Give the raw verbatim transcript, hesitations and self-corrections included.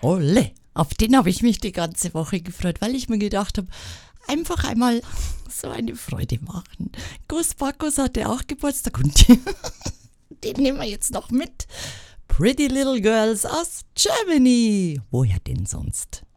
Olle, auf den habe ich mich die ganze Woche gefreut, weil ich mir gedacht habe, einfach einmal so eine Freude machen. Gus Bacchus hatte auch Geburtstag und den nehmen wir jetzt noch mit. Pretty Little Girls aus Germany. Woher denn sonst?